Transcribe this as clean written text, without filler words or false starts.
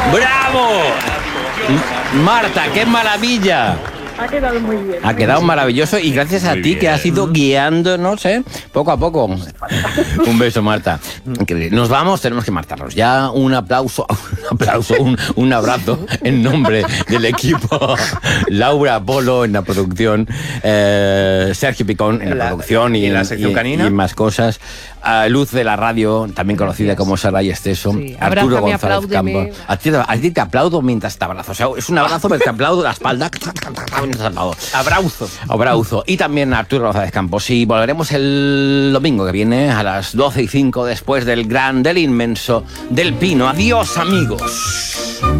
¡Bravo! Marta, qué maravilla. Ha quedado muy bien. Ha quedado maravilloso y gracias a ti que has ido guiándonos, poco a poco. Un beso, Marta. Nos vamos, tenemos que marcharnos. Ya un aplauso, un abrazo en nombre del equipo. Laura Polo en la producción, Sergio Picón en la producción y la en sección canina. y más cosas. Luz de la radio, también conocida como Saray Esteso. Sí. Arturo Abrázame, González apláudeme. Campos. A ti te aplaudo mientras te abrazo. O sea, es un abrazo, pero te aplaudo la espalda. Abrauzo. Y también Arturo González Campos. Y volveremos el domingo que viene a las 12:05 después del gran, del inmenso, del Pino. Adiós, amigos.